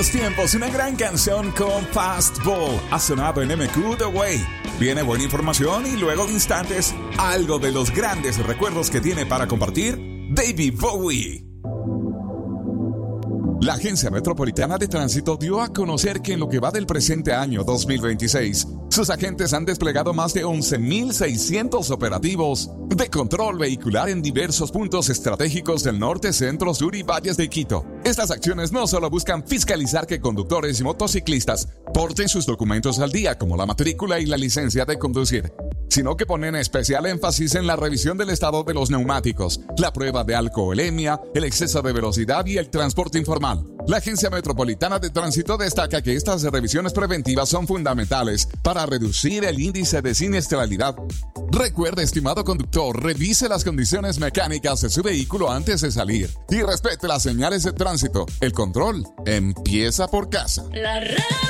buenos tiempos, una gran canción con Fastball ha sonado en MQ The Way. Viene buena información y luego de instantes, algo de los grandes recuerdos que tiene para compartir David Bowie. La Agencia Metropolitana de Tránsito dio a conocer que en lo que va del presente año 2026, sus agentes han desplegado más de 11.600 operativos de control vehicular en diversos puntos estratégicos del norte, centro, sur y valles de Quito. Estas acciones no solo buscan fiscalizar que conductores y motociclistas porten sus documentos al día, como la matrícula y la licencia de conducir, sino que ponen especial énfasis en la revisión del estado de los neumáticos, la prueba de alcoholemia, el exceso de velocidad y el transporte informal. La Agencia Metropolitana de Tránsito destaca que estas revisiones preventivas son fundamentales para reducir el índice de siniestralidad. Recuerde, estimado conductor, revise las condiciones mecánicas de su vehículo antes de salir y respete las señales de tránsito. El control empieza por casa. La